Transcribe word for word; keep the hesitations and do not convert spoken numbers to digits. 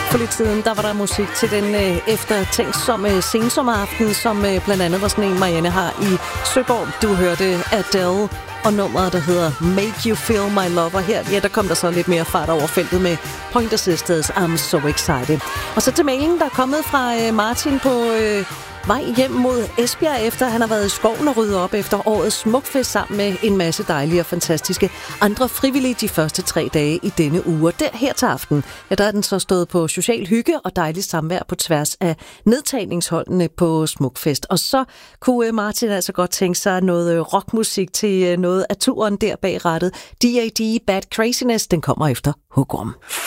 For lidt siden, der var der musik til den øh, eftertænksomme sensommeraften, som øh, blandt andet var sådan en, Marianne har i Søborg. Du hørte Adele og nummeret, der hedder Make You Feel My Love. Og her, ja, der kom der så lidt mere fart over feltet med Pointer Sisters, I'm So Excited. Og så til mailen, der er kommet fra øh, Martin på øh, vej hjem mod Esbjerg, efter han har været i skoven og ryddet op efter årets Smukfest sammen med en masse dejlige og fantastiske andre frivillige de første tre dage i denne uge. Der her til aften, ja, der er den så stået på social hygge og dejligt samvær på tværs af nedtagningsholdene på Smukfest. Og så kunne Martin altså godt tænke sig noget rockmusik til noget af turen der bag rattet. D A D Bad Craziness, den kommer efter Hugorm.